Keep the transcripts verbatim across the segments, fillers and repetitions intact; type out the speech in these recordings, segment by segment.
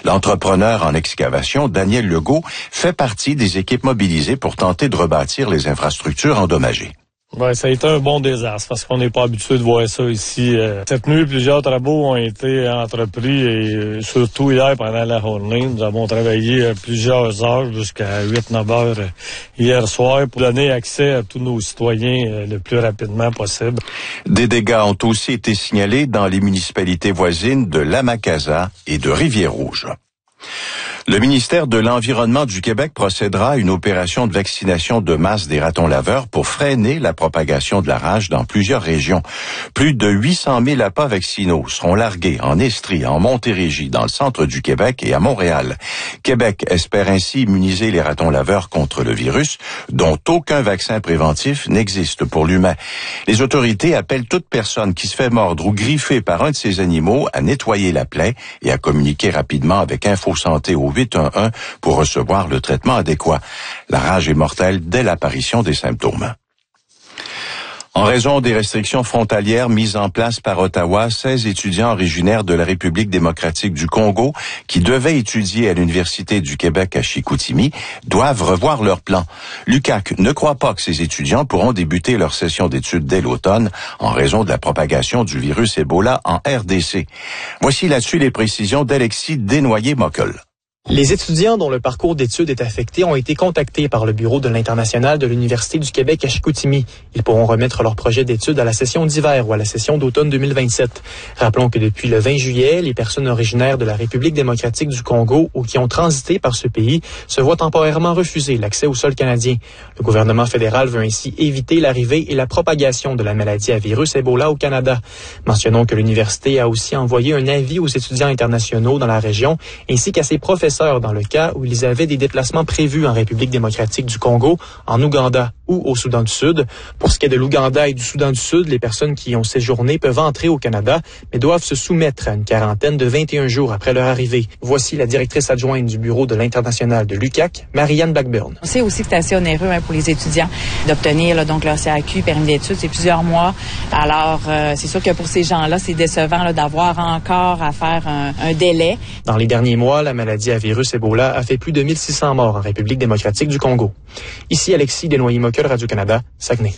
L'entrepreneur en excavation, Daniel Legault, fait partie des équipes mobilisées pour tenter de rebâtir les infrastructures endommagées. Ben, ça a été un bon désastre parce qu'on n'est pas habitué de voir ça ici. Cette nuit, plusieurs travaux ont été entrepris et surtout hier, pendant la journée, nous avons travaillé plusieurs heures jusqu'à huit neuf heures hier soir pour donner accès à tous nos citoyens le plus rapidement possible. Des dégâts ont aussi été signalés dans les municipalités voisines de Lamacasa et de Rivière-Rouge. Le ministère de l'Environnement du Québec procédera à une opération de vaccination de masse des ratons laveurs pour freiner la propagation de la rage dans plusieurs régions. Plus de huit cent mille appâts vaccinaux seront largués en Estrie, en Montérégie, dans le centre du Québec et à Montréal. Québec espère ainsi immuniser les ratons laveurs contre le virus, dont aucun vaccin préventif n'existe pour l'humain. Les autorités appellent toute personne qui se fait mordre ou griffer par un de ces animaux à nettoyer la plaie et à communiquer rapidement avec Info Santé au huit un un pour recevoir le traitement adéquat. La rage est mortelle dès l'apparition des symptômes. En raison des restrictions frontalières mises en place par Ottawa, seize étudiants originaires de la République démocratique du Congo qui devaient étudier à l'Université du Québec à Chicoutimi doivent revoir leur plan. L'U Q A C ne croit pas que ces étudiants pourront débuter leur session d'études dès l'automne en raison de la propagation du virus Ebola en R D C. Voici là-dessus les précisions d'Alexis Desnoyers-Mockel. Les étudiants dont le parcours d'études est affecté ont été contactés par le bureau de l'International de l'Université du Québec à Chicoutimi. Ils pourront remettre leur projet d'études à la session d'hiver ou à la session d'automne deux mille vingt-sept. Rappelons que depuis le vingt juillet, les personnes originaires de la République démocratique du Congo ou qui ont transité par ce pays se voient temporairement refuser l'accès au sol canadien. Le gouvernement fédéral veut ainsi éviter l'arrivée et la propagation de la maladie à virus Ebola au Canada. Mentionnons que l'université a aussi envoyé un avis aux étudiants internationaux dans la région ainsi qu'à ses professeurs dans le cas où ils avaient des déplacements prévus en République démocratique du Congo, en Ouganda ou au Soudan du Sud. Pour ce qui est de l'Ouganda et du Soudan du Sud, les personnes qui y ont séjourné peuvent entrer au Canada, mais doivent se soumettre à une quarantaine de vingt et un jours après leur arrivée. Voici la directrice adjointe du bureau de l'International de l'U Q A C, Marianne Blackburn. On sait aussi que c'est assez onéreux hein, pour les étudiants d'obtenir là, donc leur C A Q, permis d'études, c'est plusieurs mois. Alors, euh, c'est sûr que pour ces gens-là, c'est décevant là, d'avoir encore à faire un, un délai. Dans les derniers mois, la maladie à virus Ebola a fait plus de mille six cents morts en République démocratique du Congo. Ici Alexis Desnoyers-Mockel, Radio-Canada, Saguenay.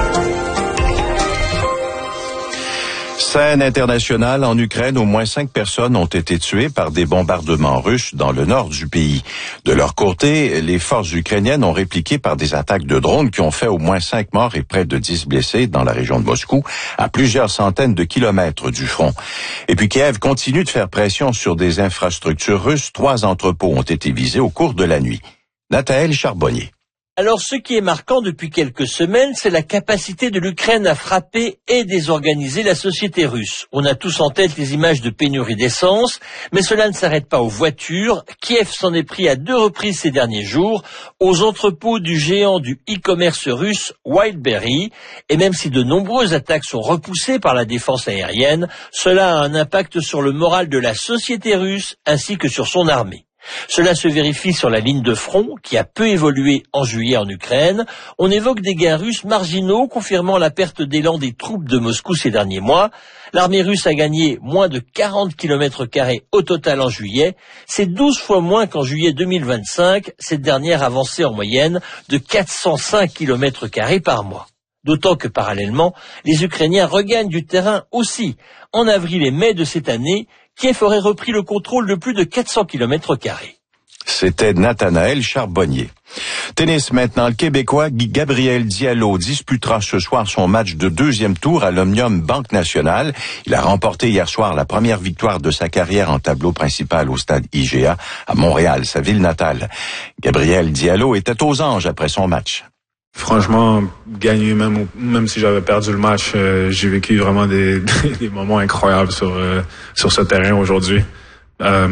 Scène internationale en Ukraine, au moins cinq personnes ont été tuées par des bombardements russes dans le nord du pays. De leur côté, les forces ukrainiennes ont répliqué par des attaques de drones qui ont fait au moins cinq morts et près de dix blessés dans la région de Moscou, à plusieurs centaines de kilomètres du front. Et puis Kiev continue de faire pression sur des infrastructures russes. Trois entrepôts ont été visés au cours de la nuit. Nathaël Charbonnier. Alors, ce qui est marquant depuis quelques semaines, c'est la capacité de l'Ukraine à frapper et désorganiser la société russe. On a tous en tête les images de pénurie d'essence, mais cela ne s'arrête pas aux voitures. Kiev s'en est pris à deux reprises ces derniers jours aux entrepôts du géant du e-commerce russe Wildberry. Et même si de nombreuses attaques sont repoussées par la défense aérienne, cela a un impact sur le moral de la société russe ainsi que sur son armée. Cela se vérifie sur la ligne de front qui a peu évolué en juillet en Ukraine. On évoque des gains russes marginaux confirmant la perte d'élan des troupes de Moscou ces derniers mois. L'armée russe a gagné moins de quarante kilomètres carrés au total en juillet. C'est douze fois moins qu'en juillet deux mille vingt-cinq. Cette dernière avançait en moyenne de quatre cent cinq kilomètres carrés par mois. D'autant que parallèlement, les Ukrainiens regagnent du terrain aussi. En avril et mai de cette année, Kiev aurait repris le contrôle de plus de quatre cents kilomètres carrés. C'était Nathanaël Charbonnier. Tennis maintenant, le Québécois Gabriel Diallo disputera ce soir son match de deuxième tour à l'Omnium Banque Nationale. Il a remporté hier soir la première victoire de sa carrière en tableau principal au stade I G A à Montréal, sa ville natale. Gabriel Diallo était aux anges après son match. Franchement, gagner même même si j'avais perdu le match, euh, j'ai vécu vraiment des, des moments incroyables sur euh, sur ce terrain aujourd'hui. Euh,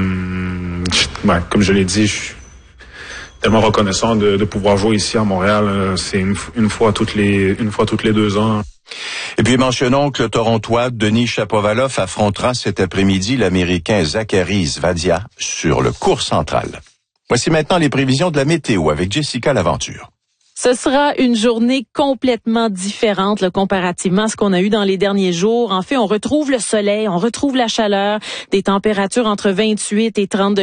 ouais, comme je l'ai dit, je suis tellement reconnaissant de, de pouvoir jouer ici à Montréal. Euh, c'est une, une fois toutes les une fois toutes les deux ans. Et puis mentionnons que le Torontois Denis Shapovalov affrontera cet après-midi l'Américain Zachary Svadia sur le court central. Voici maintenant les prévisions de la météo avec Jessica Laventure. Ce sera une journée complètement différente là, comparativement à ce qu'on a eu dans les derniers jours. En fait, on retrouve le soleil, on retrouve la chaleur, des températures entre vingt-huit et trente degrés.